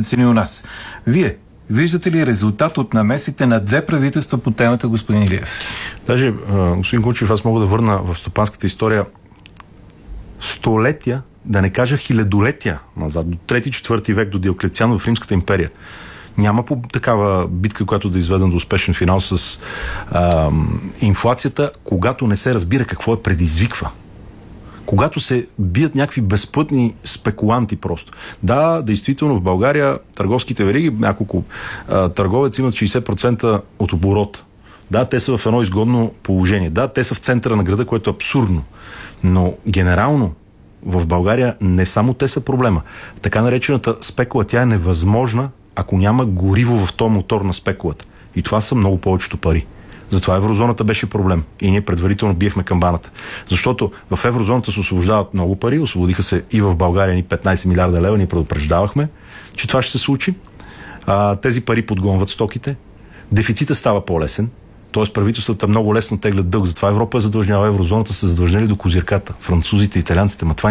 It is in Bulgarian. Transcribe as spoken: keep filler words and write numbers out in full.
цени у нас. Вие виждате ли резултат от намесите на две правителства по темата, господин Илиев? Даже, господин Кунчев, аз мога да върна в стопанската история столетия, да не кажа хилядолетия назад, до трети-четвърти век, до Диоклетиан в Римската империя. Няма по такава битка, която да изведем до успешен финал с а, инфлацията, когато не се разбира какво е предизвиква. Когато се бият някакви безпътни спекуланти просто. Да, действително в България търговските вериги, няколко а, търговец имат шейсет процента от оборота. Да, те са в едно изгодно положение. Да, те са в центъра на града, което е абсурдно. Но генерално в България не само те са проблема. Така наречената спекула, тя е невъзможна, ако няма гориво в този мотор на спекулата. И това са много повечето пари. Затова еврозоната беше проблем. И ние предварително биехме камбаната. Защото в еврозоната се освобождават много пари, освободиха се и в България ни петнайсет милиарда лева, ние предупреждавахме, че това ще се случи. А, тези пари подгонват стоките. Дефицита става по-лесен. Т.е. правителствата много лесно теглят дълг. Затова Европа е задължнява, еврозоната са задължнали до козирката. Французите, италианците, ма това